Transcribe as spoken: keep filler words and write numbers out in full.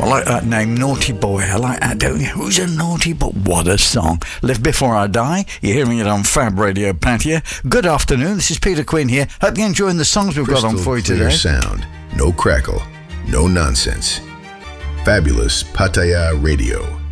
like that name, Naughty Boy. I like that, don't you? Who's a naughty boy? What a song. Live Before I Die. You're hearing it on Fab Radio Patio. Good afternoon. This is Peter Quinn here. Hope you're enjoying the songs we've Crystal got on for you clear today. Sound. No crackle. No nonsense. Fabulous Pattaya Radio.